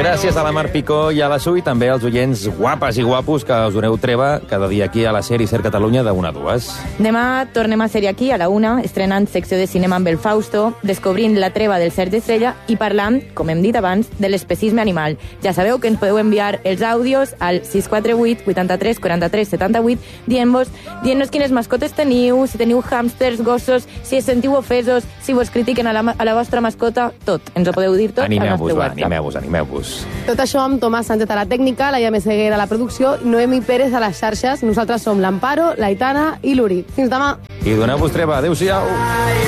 Gràcies a la Mar Picó i a la Su i també als oients guapes i guapos que us doneu treva cada dia aquí a la Ser i Ser Catalunya de 1 a 2. Demà tornem a ser aquí a la 1, estrenant secció de cinema amb el Fausto, descobrint la treva del Sergi Estrella i parlant, com hem dit abans, de l'especisme animal. Ja sabeu que ens podeu enviar els àudios al 648 83 43 78 dient-nos quines mascotes teniu, si teniu hàmsters, gossos, si es sentiu ofesos, si vos critiquen a la vostra mascota, tot. Ens ho podeu dir tot al nostre WhatsApp. Animeu-vos. Tot això amb Tomàs Sánchez a la tècnica, la Iame Seguer a la producció, Noemi Pérez a les xarxes. Nosaltres som l'Amparo, l'Aitana i l'Uri. Fins demà. I doneu-vos treva. Adéu-siau.